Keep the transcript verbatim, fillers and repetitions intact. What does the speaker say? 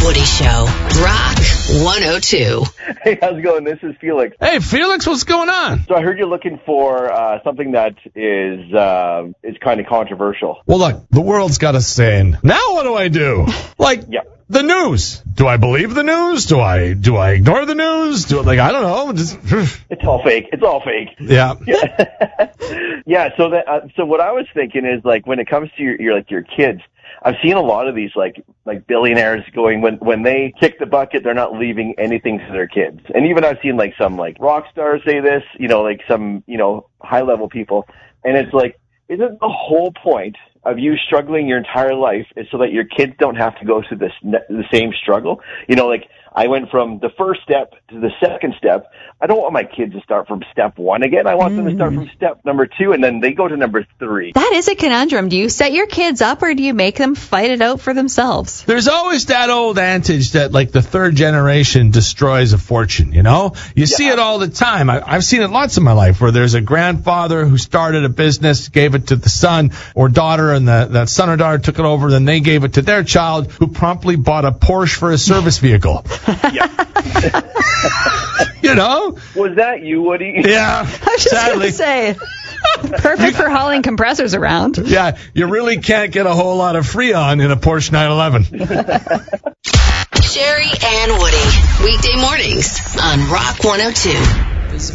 Woody Show. Rock one oh two. Hey, how's it going? This is Felix. Hey, Felix, what's going on? So I heard you're looking for uh, something that is uh, is kind of controversial. Well, look, the world's got a saying. Now what do I do? Like, Yeah. the news. Do I believe the news? Do I do I ignore the news? Do like I don't know. Just, It's all fake. It's all fake. yeah. Yeah. So that uh, so what I was thinking is like when it comes to your, your like your kids, I've seen a lot of these like like billionaires going when when they kick the bucket, they're not leaving anything to their kids. And even I've seen like some like rock stars say this, you know, like some you know high level people, and it's like, isn't the whole point of you struggling your entire life is so that your kids don't have to go through this the same struggle? You know, like I went from the first step to the second step. I don't want my kids to start from step one again. I want mm. them to start from step number two, and then they go to number three. That is a conundrum. Do you set your kids up, or do you make them fight it out for themselves? There's always that old adage that, like, the third generation destroys a fortune, you know? You yeah. see it all the time. I, I've seen it lots in my life where there's a grandfather who started a business, gave it to the son or daughter, and the, that son or daughter took it over, then they gave it to their child, who promptly bought a Porsche for his service vehicle. You know? Was that you, Woody? Yeah. I was just going to say, perfect for hauling compressors around. Yeah, you really can't get a whole lot of Freon in a Porsche nine eleven. Sherry and Woody, weekday mornings on Rock one oh two.